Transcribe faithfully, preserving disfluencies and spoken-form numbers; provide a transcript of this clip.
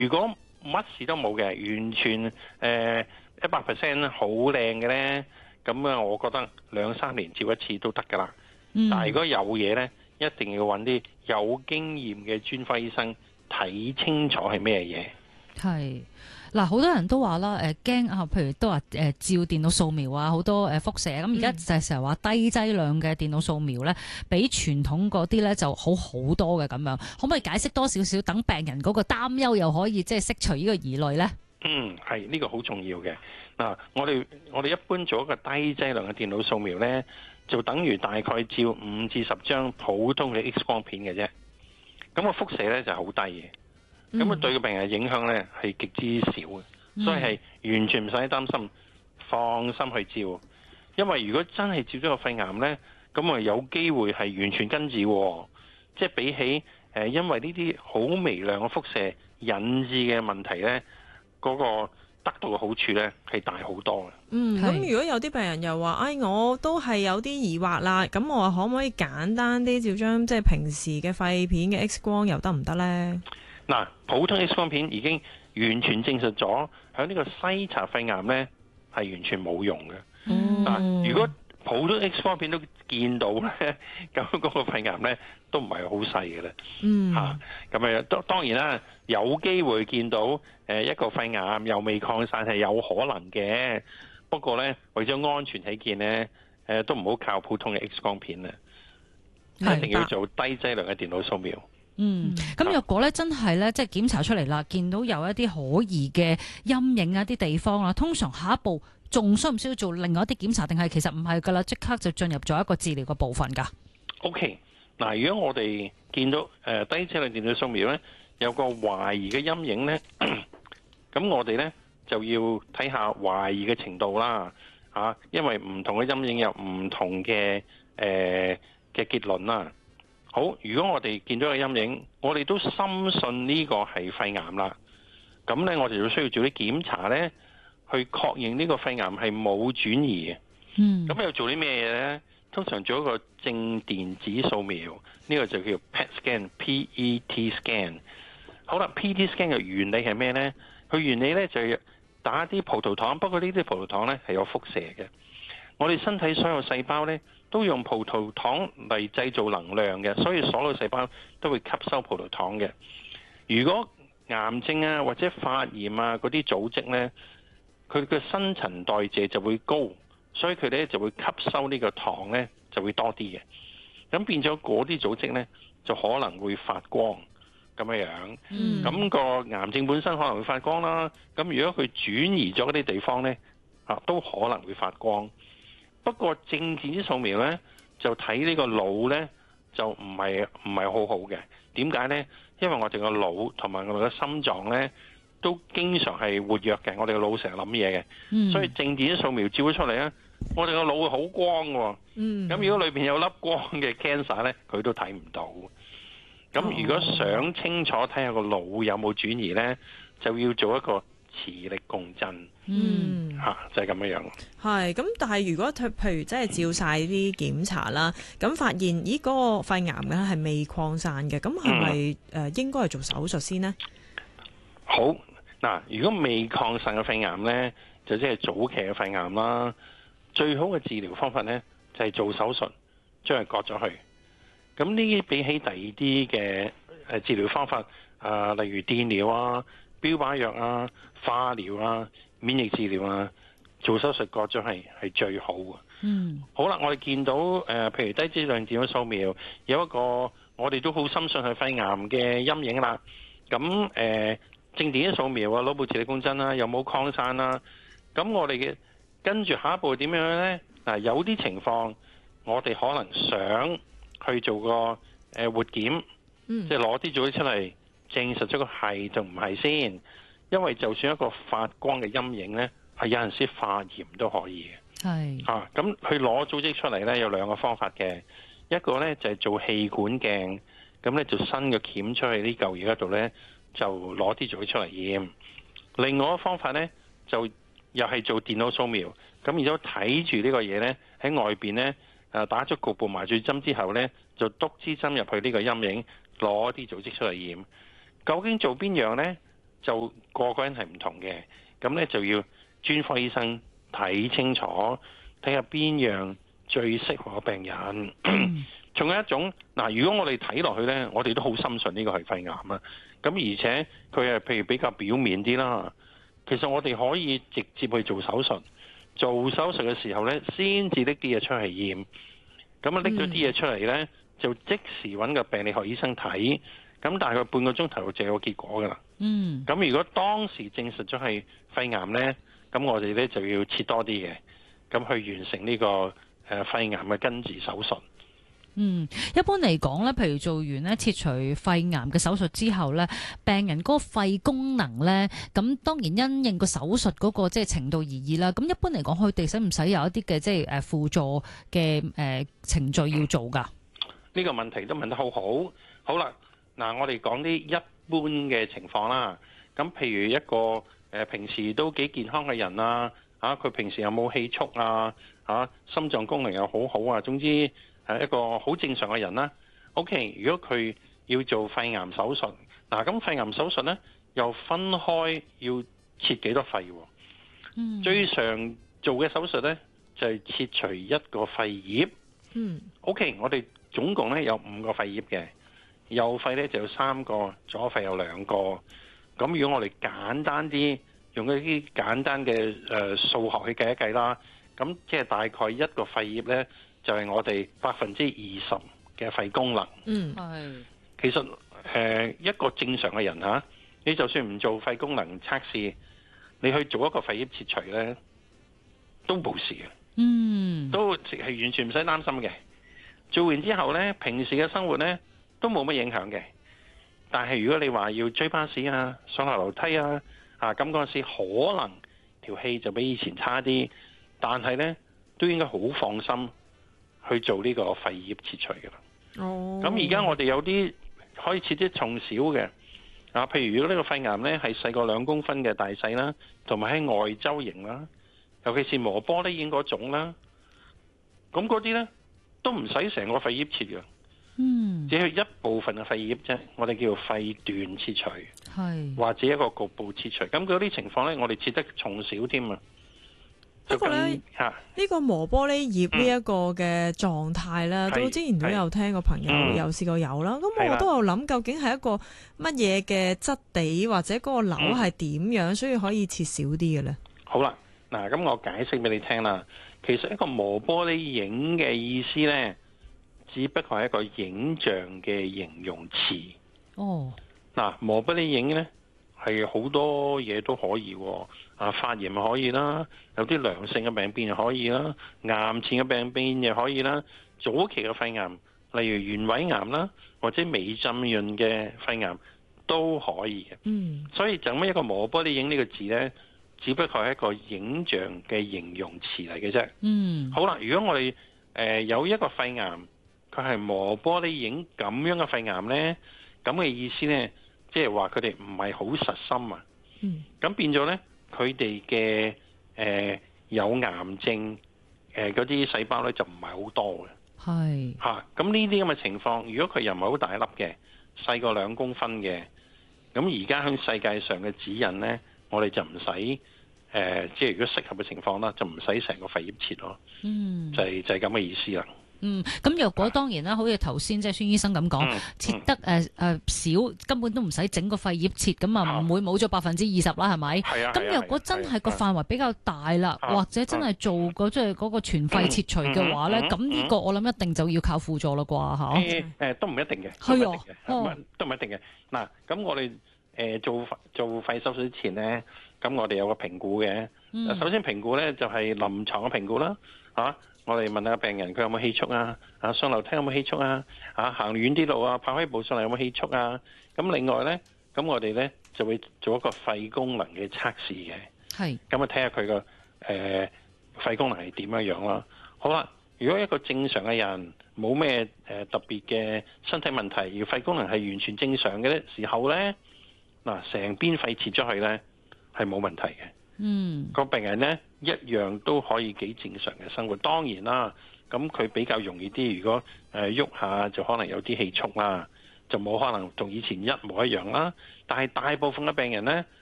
如果乜事都冇嘅，完全誒一百 percent 好靚嘅咧，咁啊，我覺得兩三年照一次都得噶啦。 嗯、 但係如果有嘢咧，一定要揾啲有經驗嘅專科醫生睇清楚係咩嘢。 係嗱，好多人都話啦，誒驚啊，譬如都話誒照電腦掃描啊，好多誒輻射，咁而家就係成日話低劑量嘅電腦掃描咧，比傳統嗰啲咧就好好多嘅咁樣，可唔可以解釋多少少，等病人嗰個擔憂又可以即係釋除呢個疑慮咧？ 嗯，係呢個好重要嘅。嗱，我哋我哋一般做一個低劑量嘅電腦掃描咧，就等於大概照五至十張普通嘅 X 光片嘅啫。咁個輻射咧就係好低嘅。咁啊，對個病人影響咧係極之少嘅，所以係完全唔使擔心，放心去照。因為如果真係照咗個肺癌咧，咁啊有機會係完全根治，即係比起誒因為呢啲好微量嘅輻射引致嘅問題咧，嗰個得到嘅好處咧係大好多嘅。 嗯，咁如果有啲病人又話，哎，我都係有啲疑惑啦，咁我可唔可以簡單啲照張即係平時嘅肺片嘅 X 光又得唔得咧？ 嗱，普通 X 光片已經完全證實咗，喺呢個篩查肺癌咧係完全冇用嘅。嗱、嗯，如果普通 X 光片都見到咧，咁嗰個肺癌咧都唔係好細嘅啦。 嗯， 嚇，咁啊，當當然啦，有機會見到誒一個肺癌又未擴散係有可能嘅。不過咧，為咗安全起見咧，誒都唔好靠普通嘅 X 光片啦，一定要做低劑量嘅電腦掃描。 嗯，咁若果咧真係咧，即係檢查出嚟啦，見到有一啲可疑嘅陰影一啲地方啦，通常下一步仲需唔需要做另外一啲檢查，定係其實唔係噶啦，即刻就進入咗一個治療嘅部分噶 ？OK， 嗱，如果我哋見到誒、呃、低劑量電腦掃描咧，有個懷疑嘅陰影咧，咁我哋咧就要睇下懷疑嘅程度啦，嚇、啊，因為唔同嘅陰影有唔同嘅誒嘅結論啦。好，如果我哋見到個陰影，我哋都深信呢個係肺癌啦，咁咧我哋就需要做啲檢查咧，去確認呢個肺癌係冇轉移嘅。 嗯， 咁又做啲咩嘢咧？通常做一個正電子掃描，呢、這個就叫 P E T scan，P E T scan。好啦，P E T scan 嘅原理係咩咧？佢原理咧就係打啲葡萄糖，不過呢啲葡萄糖咧係有輻射嘅。我哋身體所有細胞咧都用葡萄糖嚟製造能量嘅，所以所有細胞都會吸收葡萄糖嘅。如果癌症啊或者發炎啊嗰啲組織咧，佢嘅新陳代謝就會高，所以佢哋就會吸收呢個糖咧就會多啲嘅。咁變咗嗰啲組織咧就可能會發光咁樣樣。咁、mm. 個癌症本身可能會發光啦。咁如果佢轉移咗嗰啲地方咧，啊都可能會發光。不過正電子掃描咧，就睇呢個腦咧，就唔係唔係好好嘅。點解咧？因為我哋個腦同埋我哋個心臟咧，都經常係活躍嘅。我哋個腦成日諗嘢嘅，嗯、所以正電子掃描照咗出嚟咧，我哋個腦會好光喎。咁、嗯、如果裏邊有粒光嘅 cancer 咧，佢都睇唔到。咁如果想清楚睇下個腦有冇轉移咧，就要做一個磁力共振，嗯，嚇、啊、就係、是、咁樣樣。 係咁，但係如果譬如真係照晒啲檢查啦，咁發現咦嗰、那個肺癌咧係未擴散嘅，咁係咪誒應該係做手術先呢？ 好嗱，如果未擴散嘅肺癌咧，就即係早期嘅肺癌啦。最好嘅治療方法咧就係、是、做手術，將佢割咗去。咁呢啲比起第二啲嘅誒治療方法，啊、呃，例如電療啊、標靶藥啊、化療啊、免疫治療啊，做手術割咗係係最好嘅。嗯，好啦，我哋見到誒、呃，譬如低劑量電腦掃描有一個我哋都好深信係肺癌嘅陰影啦。咁誒、呃，正電子掃描啊、腦部磁力共振啦，有冇擴散啦？咁我哋嘅跟住下一步點樣呢？嗱，有啲情況我哋可能想去做個誒、呃、活檢，嗯、即係攞啲組織出嚟證實咗個係就唔係先。因為就算一個發光嘅陰影呢，係有陣時發炎都可以嘅。係啊，咁去攞組織出嚟呢，有兩個方法嘅。一個呢就係、是、做氣管鏡，咁呢就伸個鉗出去呢嚿嘢嗰度呢，就攞啲組織出嚟驗。另外一個方法呢，就又係做電腦掃描，咁然之後睇住呢個嘢呢，喺外邊呢，誒打咗局部麻醉針之後呢，就篤支針入去呢個陰影，攞啲組織出嚟驗。究竟做邊樣呢？ 就個個人係唔同嘅，咁咧就要專科醫生睇清楚，睇下邊樣最適合個病人。仲有一種嗱，如果我哋睇落去咧，我哋都好深信呢個係肺癌啊。咁而且佢係譬如比較表面啲啦，其實我哋可以直接去做手術。做手術嘅時候咧，先至拎啲嘢出去驗。咁啊拎咗啲嘢出嚟咧，就即時揾個病理學醫生睇。咁大概半個鐘頭就有結果㗎啦。 嗯。 咁如果當時證實咗係肺癌咧，咁我哋咧就要切多啲嘅，咁去完成呢個誒肺癌嘅根治手術。 嗯，一般嚟講咧，譬如做完咧切除肺癌嘅手術之後咧，病人嗰個肺功能咧，咁當然因應個手術嗰個即係程度而異啦。咁一般嚟講，佢哋使唔使有一啲嘅即係誒輔助嘅誒程序要做㗎？ 呢個問題都問得好好。好啦，嗱，我哋講啲一般嘅情況啦。咁譬如一個誒平時都幾健康嘅人啊，嚇佢平時有冇氣促啊，嚇心臟功能又好好啊，總之係一個好正常嘅人啦。OK，如果佢要做肺癌手術，嗱咁肺癌手術咧又分開要切幾多肺喎？ 嗯， 最常做嘅手術咧就係切除一個肺葉。 嗯 OK，我哋總共咧有五個肺葉嘅，右肺咧就有三個，左肺有兩個。咁如果我哋簡單啲，用一啲簡單嘅誒數學去計一計啦，咁即係大概一個肺葉咧就係我哋百分之二十嘅肺功能。 嗯， 係。 其實誒、呃、一個正常嘅人嚇，你就算唔做肺功能測試，你去做一個肺葉切除咧，都冇事嘅。 嗯， 都係完全唔使擔心嘅。做完之後咧，平時嘅生活咧都冇乜影響嘅。但係如果你話要追巴士啊、上下樓梯啊，啊咁嗰陣時可能條氣就比以前差啲，但係咧都應該好放心去做呢個肺葉切除嘅啦。 哦， 咁而家我哋有啲可以切啲重小嘅啊，譬如如果呢個肺癌咧係細過兩公分嘅大細啦，同埋喺外周型啦，尤其是磨玻璃影嗰種啦，咁嗰啲咧都唔使成個肺葉切嘅。 嗯， 只係一部分嘅肺葉啫，我哋叫做肺段切除， 係或者一個局部切除。咁嗰啲情況咧，我哋切得重少添啊。 不過咧，呢個磨玻璃葉呢一個嘅狀態咧， 嗯、 都之前都有聽過朋友有試過有啦。咁、嗯、我都有諗，究竟係一個乜嘢嘅質地，或者嗰個瘤係點樣，所以可以切少啲嘅咧？ 好啦，嗱，咁我解釋俾你聽啦。其實一個磨玻璃影嘅意思咧，只不過係一個影像嘅形容詞。 哦， 嗱，磨玻璃影咧係好多嘢都可以喎。啊，發炎可以啦，有啲良性嘅病變又可以啦，癌前嘅病變又可以啦，早期嘅肺癌，例如原位癌啦，或者微浸潤嘅肺癌都可以嘅。 嗯， 所以就咁一個磨玻璃影呢個字咧，只不過係一個影像嘅形容詞嚟嘅啫。 嗯， 好啦，如果我哋誒、呃、有一個肺癌，佢係磨玻璃影咁樣嘅肺癌咧，咁嘅意思咧，即係話佢哋唔係好實心啊。 嗯， 咁變咗咧。佢哋嘅誒有癌症誒嗰啲細胞咧就唔係好多嘅， 係嚇。咁呢啲咁嘅情況，如果佢又唔係好大粒嘅，細過兩公分嘅，咁而家喺世界上嘅指引咧，我哋就唔使誒，即係如果適合嘅情況啦，就唔使成個肺葉切咯。 嗯， 就係就係咁嘅意思啦。 嗯，咁若果當然啦，好似頭先即係孫醫生咁講， 嗯、 切得誒誒、呃、少，根本都唔使整個肺葉切，咁啊唔會冇咗百分之二十啦，係咪？ 係啊。 咁若果真係個範圍比較大啦，或者真係做嗰即係嗰個全肺切除嘅話咧，咁、嗯、呢、嗯、個我諗一定就要靠輔助啦啩嚇。誒、 呃、都唔一定嘅， 係啊， 都唔一定嘅。嗱，咁我哋誒、呃、做做肺手術之前咧，咁我哋有個評估嘅、嗯。首先評估咧就係、是、臨床嘅評估啦，嚇、啊。我哋問下病人佢有冇氣促啊？啊，上樓梯有冇氣促啊？啊，行遠啲路啊，跑開步上嚟有冇氣促啊？咁另外咧，咁我哋咧就會做一個肺功能嘅測試嘅。係。咁啊，睇下佢個誒肺功能係點樣樣咯。好啦，如果一個正常嘅人冇咩誒特別嘅身體問題，而肺功能係完全正常嘅時候咧，嗱，成邊肺切咗去咧係冇問題嘅。嗯，個病人咧一樣都可以幾正常嘅生活。當然啦，咁佢比較容易啲。如果誒喐下就可能有啲氣促啦，就冇可能同以前一模一樣啦。但係大部分嘅病人咧